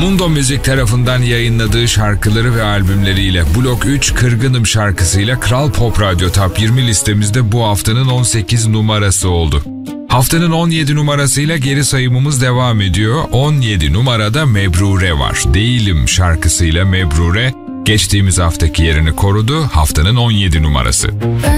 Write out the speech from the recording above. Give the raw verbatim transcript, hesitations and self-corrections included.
Mundo Müzik tarafından yayınladığı şarkıları ve albümleriyle Blok üç Kırgınım şarkısıyla Kral Pop Radyo Top yirmi listemizde bu haftanın on sekiz numarası oldu. Haftanın on yedi numarasıyla geri sayımımız devam ediyor. on yedi numarada Mebrure var. Değilim şarkısıyla Mebrure geçtiğimiz haftaki yerini korudu. Haftanın on yedi numarası.